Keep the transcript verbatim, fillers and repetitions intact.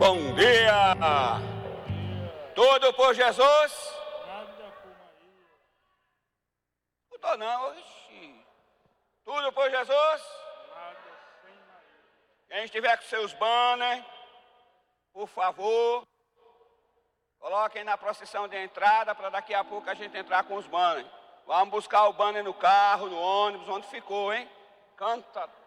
Bom dia! Tudo por Jesus? Nada por Maria. Não tô não, oxi. Tudo por Jesus? Nada sem Maria. Quem estiver com seus banners, por favor, coloquem na procissão de entrada para daqui a pouco a gente entrar com os banners. Vamos buscar o banner no carro, no ônibus, onde ficou, hein? Canta